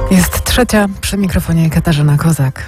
Jest trzecia, przy mikrofonie Katarzyna Kozak.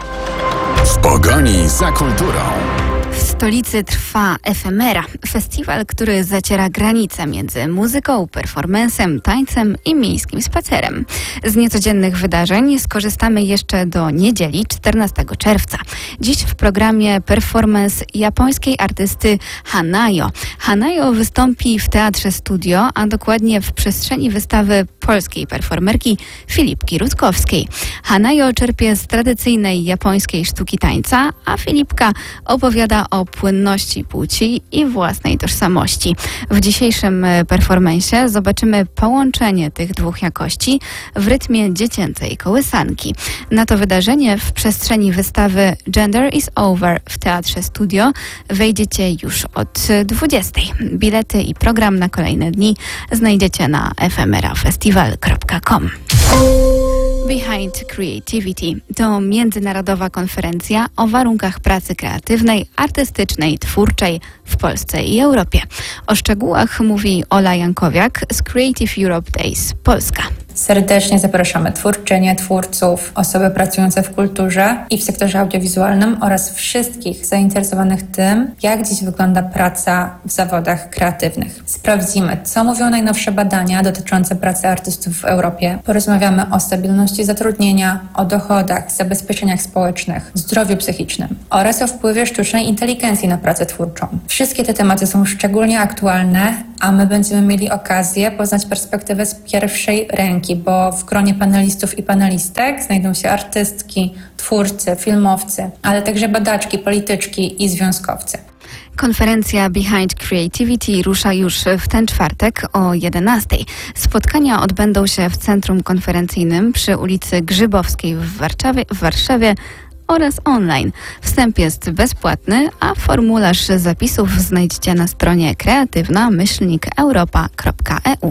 W pogoni za kulturą. W stolicy trwa Efemera, festiwal, który zaciera granice między muzyką, performancem, tańcem i miejskim spacerem. Z niecodziennych wydarzeń skorzystamy jeszcze do niedzieli 14 czerwca. Dziś w programie performance japońskiej artysty Hanayo. Hanayo wystąpi w Teatrze Studio, a dokładnie w przestrzeni wystawy polskiej performerki Filipki Rutkowskiej. Hanayo czerpie z tradycyjnej japońskiej sztuki tańca, a Filipka opowiada o płynności płci i własnej tożsamości. W dzisiejszym performance'ie zobaczymy połączenie tych dwóch jakości w rytmie dziecięcej kołysanki. Na to wydarzenie w przestrzeni wystawy Gender is Over w Teatrze Studio wejdziecie już od 20. Bilety i program na kolejne dni znajdziecie na efemerafestival.com. Behind Creativity to międzynarodowa konferencja o warunkach pracy kreatywnej, artystycznej, twórczej w Polsce i Europie. O szczegółach mówi Ola Jankowiak z Creative Europe Days Polska. Serdecznie zapraszamy twórczynie, twórców, osoby pracujące w kulturze i w sektorze audiowizualnym oraz wszystkich zainteresowanych tym, jak dziś wygląda praca w zawodach kreatywnych. Sprawdzimy, co mówią najnowsze badania dotyczące pracy artystów w Europie. Porozmawiamy o stabilności zatrudnienia, o dochodach, zabezpieczeniach społecznych, zdrowiu psychicznym oraz o wpływie sztucznej inteligencji na pracę twórczą. Wszystkie te tematy są szczególnie aktualne, a my będziemy mieli okazję poznać perspektywę z pierwszej ręki, bo w gronie panelistów i panelistek znajdą się artystki, twórcy, filmowcy, ale także badaczki, polityczki i związkowcy. Konferencja Behind Creativity rusza już w ten czwartek o 11:00. Spotkania odbędą się w Centrum Konferencyjnym przy ulicy Grzybowskiej w Warszawie oraz online. Wstęp jest bezpłatny, a formularz zapisów znajdziecie na stronie kreatywna-europa.eu.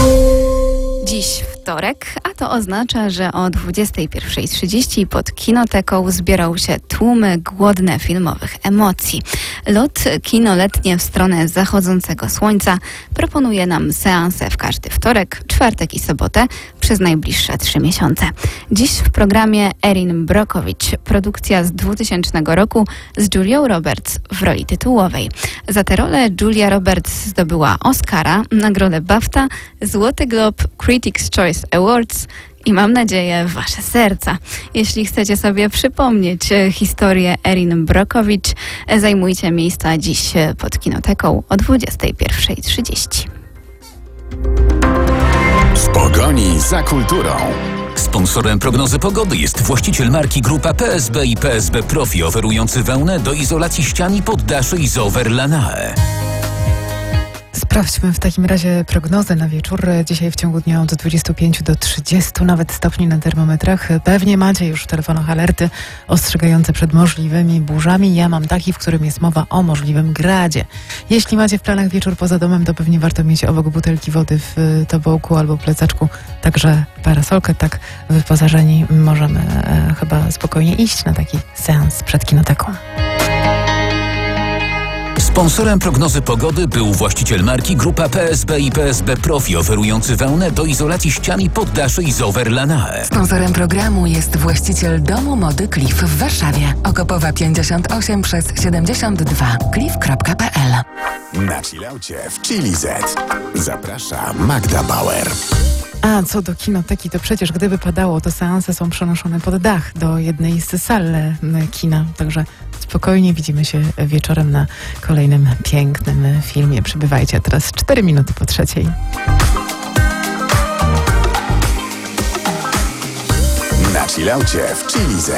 Dziś wtorek, a to oznacza, że o 21:30 pod Kinoteką zbierą się tłumy głodne filmowych emocji. Lot Kino Letnie w stronę zachodzącego słońca proponuje nam seanse w każdy wtorek, czwartek i sobotę przez najbliższe 3 miesiące. Dziś w programie Erin Brockovich, produkcja z 2000 roku z Julią Roberts w roli tytułowej. Za tę rolę Julia Roberts zdobyła Oscara, nagrodę BAFTA, Złoty Glob, Critics' Choice Awards i mam nadzieję wasze serca. Jeśli chcecie sobie przypomnieć historię Erin Brockovich, zajmujcie miejsca dziś pod Kinoteką o 21:30. W pogoni za kulturą. Sponsorem prognozy pogody jest właściciel marki Grupa PSB i PSB Profi, oferujący wełnę do izolacji ścian i poddaszy Isover Lanae. Sprawdźmy w takim razie prognozę na wieczór. Dzisiaj w ciągu dnia od 25 do 30 nawet stopni na termometrach. Pewnie macie już w telefonach alerty ostrzegające przed możliwymi burzami. Ja mam taki, w którym jest mowa o możliwym gradzie. Jeśli macie w planach wieczór poza domem, to pewnie warto mieć obok butelki wody w tobołku albo plecaczku, także parasolkę. Tak wyposażeni możemy chyba spokojnie iść na taki seans przed Kinoteką. Sponsorem prognozy pogody był właściciel marki Grupa PSB i PSB Profi, oferujący wełnę do izolacji ścian i poddaszy Isover Lanae. Sponsorem programu jest właściciel domu mody Cliff w Warszawie. Okopowa 58 przez 72. cliff.pl. Na chillaucie w Chili Z. Zaprasza Magda Bauer. A co do Kinoteki, to przecież gdyby padało, to seanse są przenoszone pod dach do jednej z sal kina. Także spokojnie widzimy się wieczorem na kolejnym pięknym filmie. Przybywajcie, a teraz 4 minuty po 3:00. Na chillaucie w Chili Z.